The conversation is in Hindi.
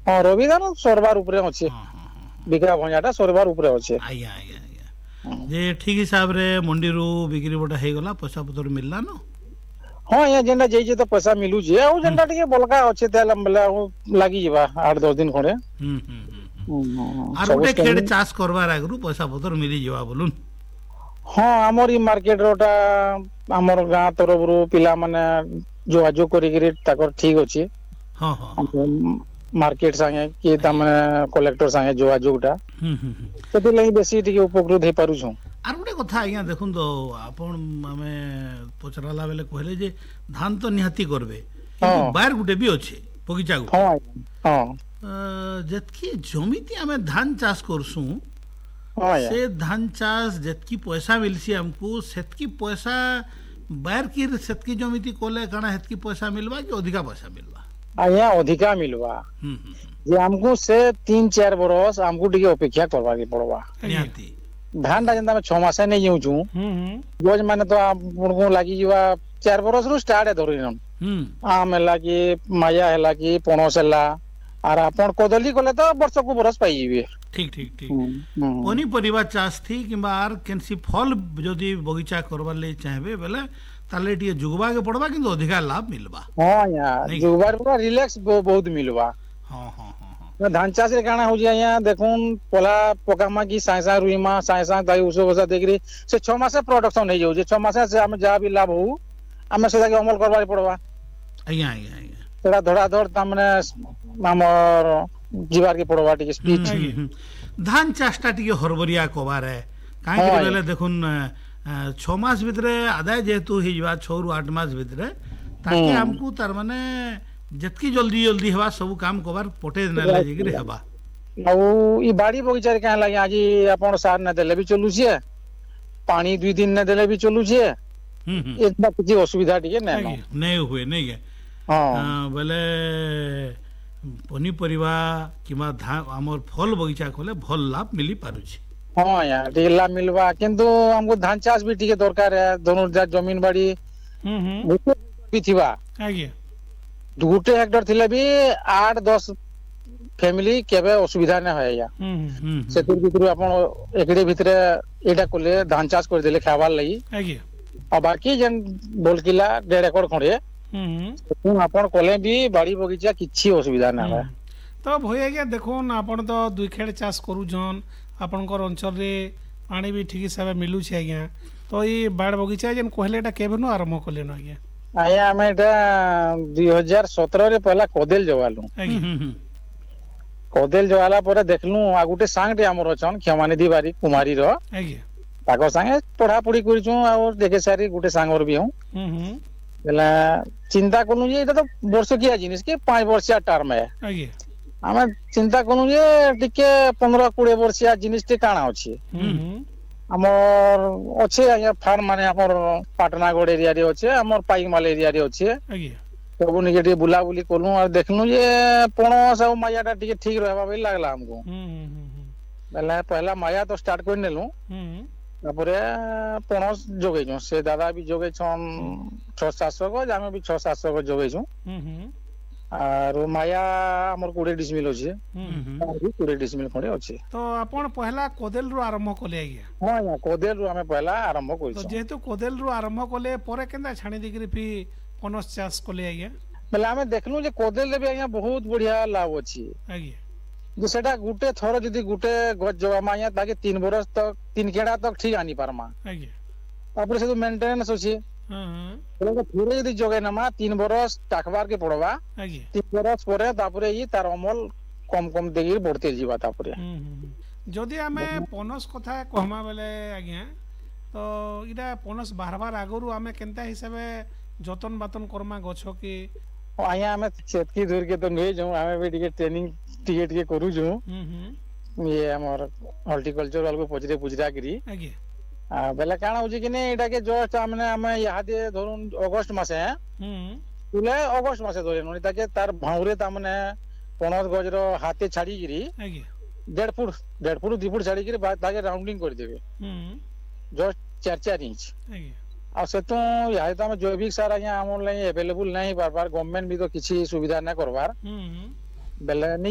हाँ रवि धान सरबार उपरे अच्छे हाँ हाँ हाँ हाँ बिक्रा भंजाटा सरबार उपरे अच्छे। आज्ञा आज्ञा आज्ञा जे ठीक हिसाब रे मंडी रू बिक्री बटा हो गला पैसा पतर मिलला न। हाँ यहाँ जेनटा जाइए तो पैसा मिलुचे आ हम्म जेनटा टिके बलका अच्छे तेल बेले लगी जावा 8-10 दिन खंडे। आर सब गोटे खेड़ चाष करवार आगरू पैसा पतर मिली जावा बोलुन। हाँ आमर ई मार्केट रोटा आमर गाँ तरफ रू पिला माने जोगाजोग करिकरी ताकर ठीक अछि। हाँ हाँ मार्केट संगे कि तमने कलेक्टर संगे जोगाजोगटा हम्म। सेति लागि बेसी टिके उपकृत हे पारु छु। आर गोटे कथा आज्ञा देखुन तो आपण आमे पचराला बेले कहले जे धान तो निहाती करबे किंतु हाँ बार गुटे भी अच्छे बगीचा गुटे हाँ हाँ जेतकी जमीती आमे धान चाष करसु हाँ से धान चाष जेतकी पैसा मिलसी हमको सेतकी पैसा बार की सेतकी जमीती कोले काना हेतकी पैसा मिलबा कि अधिका पैसा मिलबा। आया अधिका मिलवा हम्म। जे हमको से 3-4 बरस हमको टिके अपेक्षा करवा के पड़वा। निहाती धान टा जंदा में 6 मास नहीं जाऊ छु गोज माने तो आपको लागी जीवा 4 बरस रु स्टार्ट है धरिन आम हैला कि माया हैला कि पणस हैला आर आपण कदली कले तो वर्ष को बरस पाई जीवे। ठीक ठीक ठीक पनीपरिया चाष थी किंबा आर केनसी फल जदि बगीचा करबार ले चाहबे बेले ताले टिके जुगबा के पड़बा किंतु अधिका लाभ मिलबा। हाँ यार जुबार पूरा रिलैक्स बहुत मिलवा। हाँ हाँ हाँ धान चाष रे काना हो जाया देखुन पला पकामा की साइसा रुईमा साइसा दाई उसो बसा देखरी से 6 मास प्रोडक्शन हे जाउ जे 6 मास से हम जा भी लाभ हो हमें सेदा के अमल करबार पड़वा। आज्ञा आज्ञा आज्ञा सेदा धड़ा धड़ तमने हमर जीवार के पड़वा टिके स्पीच। धान चाषटा टिके हरबरिया कबार है काहे कि बेले देखुन 6 मास भितरे आदाय जेहेतु ही जवा 6 रु 8 मास भितरे ताकि हमको तार माने जतकी जल्दी जल्दी हवा सब काम कबार पटे न ले जेकरी हवा। औ ई बाड़ी बगीचा रे काहे लागि आज आपण सार न देले भी चलु छे पानी 2 दिन न देले भी चलु छे इतना कुछ असुविधा टिके नहीं हुए नहीं के। हाँ बेले पनीपरिया किंबा धान आमर फल बगीचा खोले भल लाभ मिली पारुछि। हाँ यार टिके लाभ मिलवा किंतु हमको धान चाष भी टिके दरकार है दोनों जमीन बाड़ी भी थिबा आज्ञा गुटे हेक्टर थिले भी 8-10 फैमिली केबे असुविधा न होया सेतिर भितरु आपण एकड़े भितरे एटा कोले धान चाष कर देले खाबार लई आज्ञा और बाकी जन बोलकिला 1.5 एकड़ खंडे आपण कोले भी बाड़ी बगीचा किछि असुविधा न है। तो भई आज्ञा देखुन आपण तो 2 खेड़ चाष करूछन आपनकर अंचल रे पानी भी ठीक हिसाब मिलू छे आज्ञा तो ई बाड़ बगीचा जन कहले एटा केबेनु आरंभ कलेन आज्ञा। आया हमें एटा 2017 रे पहला कदेल जवालु कदेल जवाला पर देखलु आ गुटे सांगटे हमर अछन क्षमानिधि बारी कुमारी रो आज्ञा ताको संगे पढ़ा पढ़ी करिछु और देखे सारी गुटे सांगोर भी हूं बेला चिंता कनु जे एटा तो वर्ष किया जिनिस के 5 वर्षिया टर्म है आज्ञा हमें चिंता कनु जे टिके 15-20 वर्षिया जिनिस टे काना अछि हमर अच्छे आया फार्म माने हमर पाटनागढ़ एरिया रे अच्छे हमर पाइकमाल एरिया रे अच्छे आज्ञा सब निके बुलाबुली कलु और देखलु जे पणस और मायाटा टिके ठीक रहबा बे लागला हमको बेला पहला माया तो स्टार्ट कर नेलु तापरे पणस जोगै छु से दादा भी जोगै छन 600-700 को जामे भी 600-700 को जोगै छु और माया हमर 20 डिसमिल अछि और भी 20 डिसमिल खडे अछि। तो आपण पहला कोदेल रु आरंभ कले आज्ञा। हां या कोदेल रु हमें पहला आरंभ करि तो छु जेहेतु कोदेल रु आरंभ कले परे केनदा छाणी दिगरी फी पनस चाष कले आज्ञा बेला हमें देखलु जे कोदेल रे भी आया बहुत बढ़िया लाभ अछि आज्ञा जे सेटा गुटे थोर जदी गुटे गज जवा माया ताके 3 बरस तक 3 केड़ा तक ठीक आनी पारमा आज्ञा तापर से तो मेंटेनेंस अछि बोले फिर यदि जोगे नमा 3 बरस टाकबार के पड़वा आज्ञा 3 बरस परे तापरे ई तार अमल कम कम देगी बढ़ते जीवा तापरे जदि हमें पनस कथा कहमा बेले आज्ञा तो इडा पनस बारबार आगरु हमें केनता हिसाबे जतन बातन करमा गछ के आया हमें सेतकी दूर के तो नै जो हमें भी टिके ट्रेनिंग टिके करू जो ये हमर हॉर्टिकल्चर वाला को पचरे पुजरा करी आज्ञा बेले काना होजी कि नै एटा के जस्ट हमने हमें यहाँ दे धरुन अगस्त मासे तुले अगस्त मासे धरे ननि ताके तार भाउरे ता माने पनस गजरो हाथे छाड़ी गिरी आज्ञा 1.5 फुट 2 फुट छाड़ी गिरी ताके राउंडिंग कर देबे जस्ट 4-4 इंच आज्ञा आ से तो यहाँ तो हम जैविक सार आज्ञा हमर lai अवेलेबल नहीं बार बार गवर्नमेंट भी तो किसी सुविधा ना करवार बेले